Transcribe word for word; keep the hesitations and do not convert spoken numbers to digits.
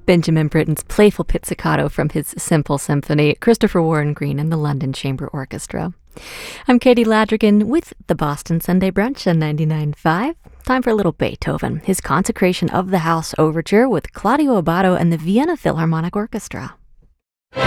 Benjamin Britten's playful pizzicato from his Simple Symphony, Christopher Warren Green and the London Chamber Orchestra. I'm Katie Ladrigan with the Boston Sunday Brunch on ninety-nine point five. Time for a little Beethoven, his Consecration of the House Overture with Claudio Abbado and the Vienna Philharmonic Orchestra.